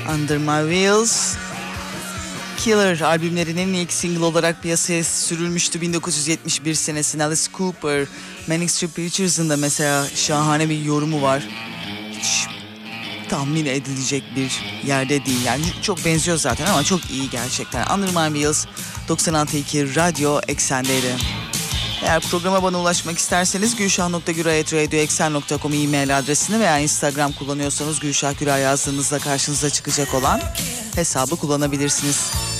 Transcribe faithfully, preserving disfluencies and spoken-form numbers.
Under My Wheels. Killer albümlerinin ilk single olarak piyasaya sürülmüştü bin dokuz yüz yetmiş bir senesinde. Alice Cooper, Manic Street Preachers'ın da mesela şahane bir yorumu var. Hiç tahmin edilecek bir yerde değil. Yani çok benziyor zaten ama çok iyi gerçekten. Under My Wheels doksan altı nokta iki Radyo Eksen'deydi. Eğer programa bana ulaşmak isterseniz gülşah nokta güray et radyo eksen nokta com e-mail adresini veya Instagram kullanıyorsanız Gülşah Güray yazdığınızda karşınıza çıkacak olan hesabı kullanabilirsiniz.